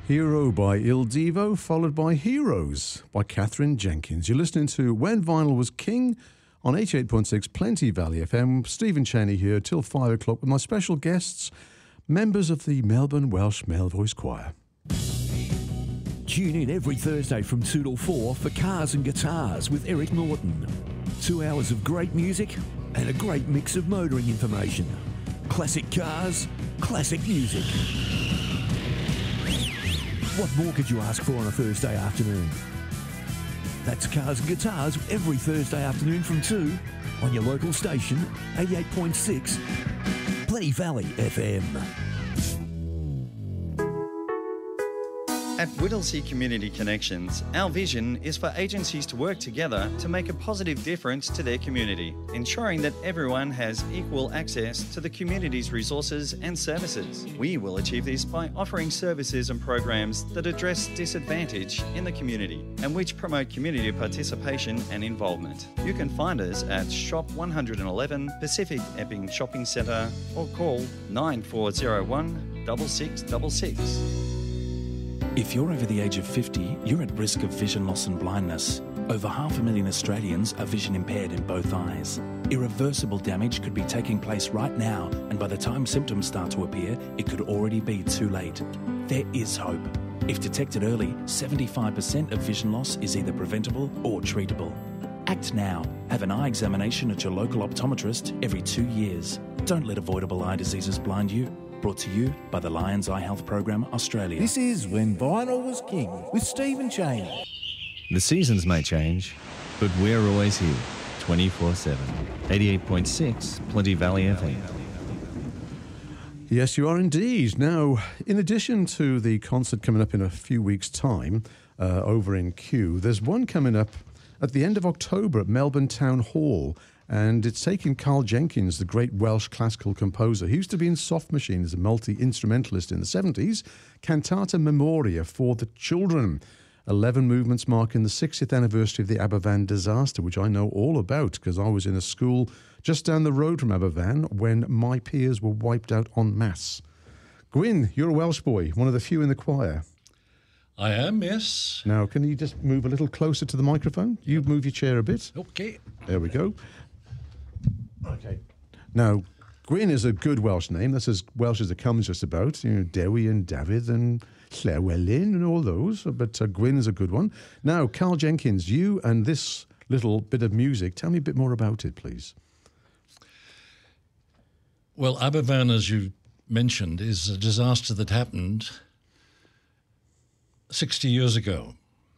Hero by Il Divo, followed by Heroes by Catherine Jenkins. You're listening to When Vinyl Was King on 88.6 Plenty Valley FM. Stephen Cheney here till 5 o'clock with my special guests, members of the Melbourne Welsh Male Voice Choir. Tune in every Thursday from 2 till 4 for Cars and Guitars with Eric Norton. 2 hours of great music and a great mix of motoring information. Classic cars, classic music. What more could you ask for on a Thursday afternoon? That's Cars and Guitars every Thursday afternoon from 2 on your local station, 88.6 Plenty Valley FM. At Whittlesea Community Connections, our vision is for agencies to work together to make a positive difference to their community, ensuring that everyone has equal access to the community's resources and services. We will achieve this by offering services and programs that address disadvantage in the community and which promote community participation and involvement. You can find us at Shop 111 Pacific Epping Shopping Centre or call 9401 6666. If you're over the age of 50, you're at risk of vision loss and blindness. Over 500,000 Australians are vision impaired in both eyes. Irreversible damage could be taking place right now, and by the time symptoms start to appear, it could already be too late. There is hope. If detected early, 75% of vision loss is either preventable or treatable. Act now. Have an eye examination at your local optometrist every 2 years. Don't let avoidable eye diseases blind you. Brought to you by the Lions Eye Health Program Australia. This is When Vinyl Was King with Stephen Cheney. The seasons may change, but we're always here, 24/7. 88.6 Plenty Valley FM. Yes, you are indeed. Now, in addition to the concert coming up in a few weeks' time over in Kew, there's one coming up at the end of October at Melbourne Town Hall. And it's taking Carl Jenkins, the great Welsh classical composer. He used to be in Soft Machine as a multi-instrumentalist in the 70s. Cantata Memoria for the Children. 11 movements marking the 60th anniversary of the Aberfan disaster, which I know all about because I was in a school just down the road from Aberfan when my peers were wiped out en masse. Gwyn, you're a Welsh boy, one of the few in the choir. I am, yes. Now, can you just move a little closer to the microphone? You move your chair a bit. Okay. There we go. Okay. Now, Gwyn is a good Welsh name. That's as Welsh as it comes just about. You know, Dewi and David and Llewellyn and all those. But Gwyn is a good one. Now, Carl Jenkins, you and this little bit of music, tell me a bit more about it, please. Well, Aberfan, as you mentioned, is a disaster that happened 60 years ago.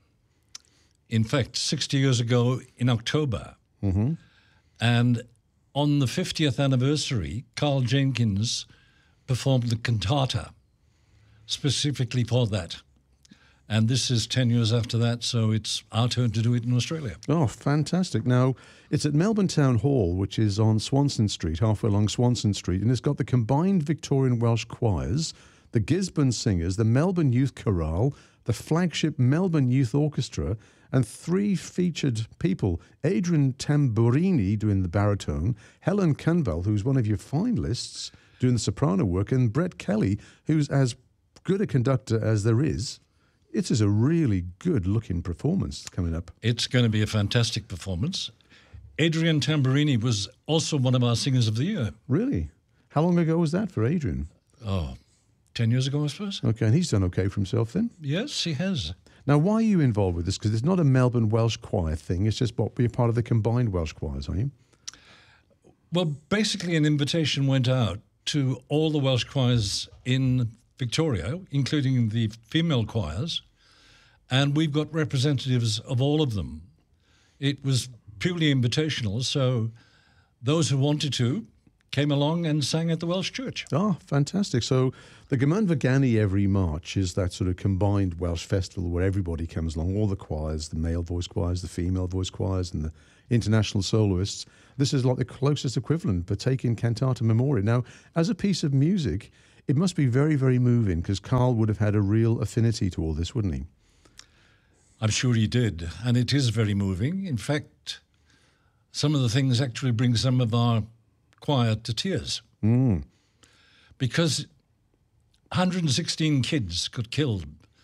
In fact, 60 years ago in October. Mm-hmm. And on the 50th anniversary, Carl Jenkins performed the cantata specifically for that. And this is 10 years after that, so it's our turn to do it in Australia. Oh, fantastic. Now, it's at Melbourne Town Hall, which is on Swanston Street, halfway along Swanston Street, and it's got the combined Victorian Welsh choirs, the Gisborne Singers, the Melbourne Youth Chorale, the flagship Melbourne Youth Orchestra, and 3 featured people, Adrian Tamburini doing the baritone, Helen Cunville, who's one of your finalists, doing the soprano work, and Brett Kelly, who's as good a conductor as there is. It is a really good-looking performance coming up. It's going to be a fantastic performance. Adrian Tamburini was also one of our Singers of the Year. Really? How long ago was that for Adrian? Oh, 10 years ago, I suppose. Okay, and he's done okay for himself then? Yes, he has. Now, why are you involved with this? Because it's not a Melbourne Welsh choir thing. It's just what you're part of the combined Welsh choirs, are you? Well, basically an invitation went out to all the Welsh choirs in Victoria, including the female choirs, and we've got representatives of all of them. It was purely invitational, so those who wanted to came along and sang at the Welsh Church. Oh, fantastic. So the Gyman Vagani every March is that sort of combined Welsh festival where everybody comes along, all the choirs, the male voice choirs, the female voice choirs, and the international soloists. This is like the closest equivalent for taking Cantata Memoria. Now, as a piece of music, it must be very, very moving because Carl would have had a real affinity to all this, wouldn't he? I'm sure he did, and it is very moving. In fact, some of the things actually bring some of our choir to tears. Because 116 kids got killed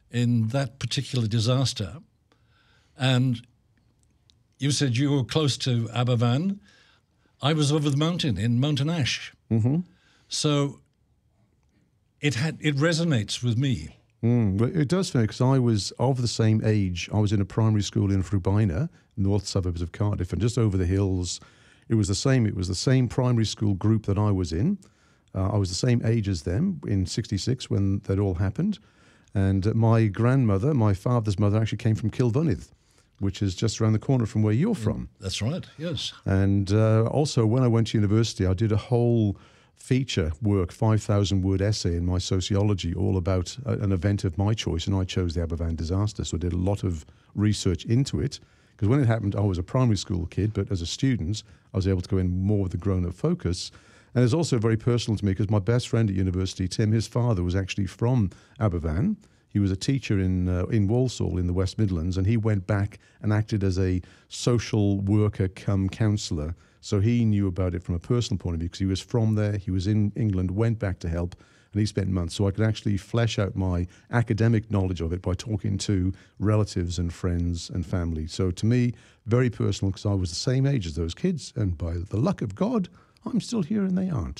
in that particular disaster. And you said you were close to Aberfan. I was over the mountain in Mountain Ash. Mm-hmm. So it resonates with me. But it does, because I was of the same age. I was in a primary school in Rhwbina, north suburbs of Cardiff, and just over the hills. It was the same. It was the same primary school group that I was in. I was the same age as them in '66 when that all happened. And my grandmother, my father's mother, actually came from Kilvunydd, which is just around the corner from where you're from. That's right, yes. And also, when I went to university, I did a whole feature work, 5,000-word essay in my sociology, all about an event of my choice, and I chose the Aberfan disaster. So I did a lot of research into it, because when it happened, I was a primary school kid, but as a student, I was able to go in more with a grown-up focus. And it's also very personal to me, because my best friend at university, Tim, his father was actually from Aberfan. He was a teacher in Walsall in the West Midlands, and he went back and acted as a social worker cum counsellor. So he knew about it from a personal point of view, because he was from there, he was in England, went back to help, and he spent months. So I could actually flesh out my academic knowledge of it by talking to relatives and friends and family. So to me, very personal, because I was the same age as those kids, and by the luck of God, I'm still here and they aren't.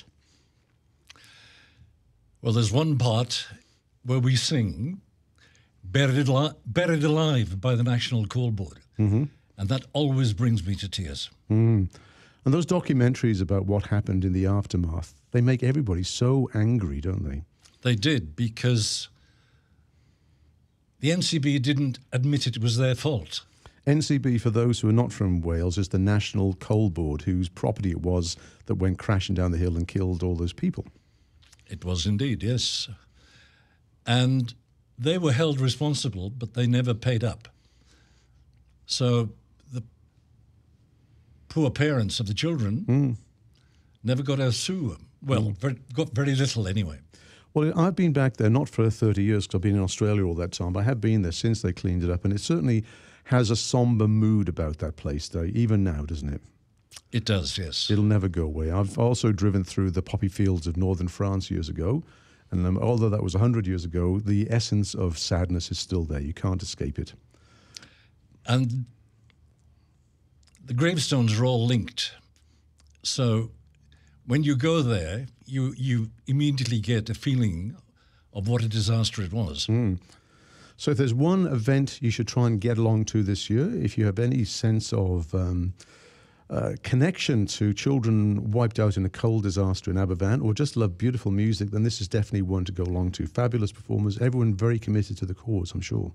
Well, there's one part where we sing Buried Alive by the National Coal Board. Mm-hmm. And that always brings me to tears. Mm. And those documentaries about what happened in the aftermath, they make everybody so angry, don't they? They did, because the NCB didn't admit it was their fault. NCB, for those who are not from Wales, is the National Coal Board, whose property it was that went crashing down the hill and killed all those people. It was indeed, yes. And they were held responsible, but they never paid up. So the poor parents of the children never got a sou. Well, got very little anyway. Well, I've been back there not for 30 years, because I've been in Australia all that time, but I have been there since they cleaned it up, and it certainly has a somber mood about that place, though, even now, doesn't it? It does, yes. It'll never go away. I've also driven through the poppy fields of northern France years ago, and although that was 100 years ago, the essence of sadness is still there. You can't escape it. And the gravestones are all linked. So when you go there, you immediately get a feeling of what a disaster it was. So if there's one event you should try and get along to this year, if you have any sense of connection to children wiped out in a coal disaster in Aberfan, or just love beautiful music, then this is definitely one to go along to. Fabulous performers, everyone very committed to the cause, I'm sure.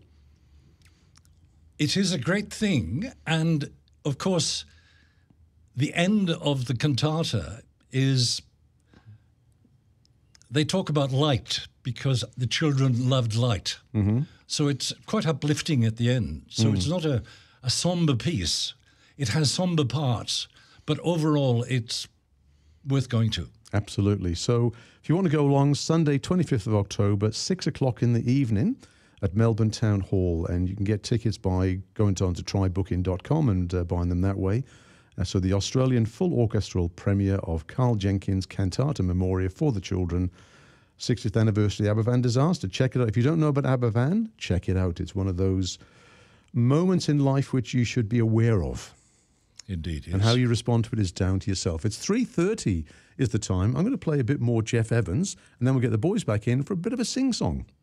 It is a great thing, and of course, the end of the cantata is, they talk about light, because the children loved light. Mm-hmm. So it's quite uplifting at the end. So it's not a somber piece. It has somber parts, but overall it's worth going to. Absolutely. So if you want to go along, Sunday, 25th of October, 6 o'clock in the evening at Melbourne Town Hall, and you can get tickets by going on to trybooking.com and buying them that way. So the Australian full orchestral premiere of Carl Jenkins' Cantata Memoria for the children, 60th anniversary Aberfan disaster. Check it out. If you don't know about Aberfan, check it out. It's one of those moments in life which you should be aware of. Indeed, yes. And how you respond to it is down to yourself. It's 3:30 is the time. I'm going to play a bit more Jeff Evans, and then we'll get the boys back in for a bit of a sing-song.